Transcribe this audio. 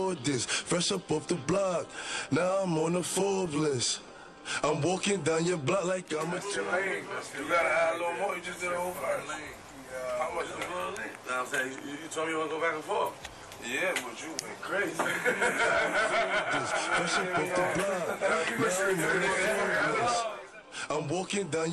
Jordans, fresh up off the block. Now I'm on the Forbes list. I'm walking down your block like I'm a your lane. You gotta add a little more. You just did a whole verse. How much? I'm saying, you told me you want to go back and forth. Yeah, but you went crazy. Fresh up off the block. Now I'm on the Forbes list. I'm walking down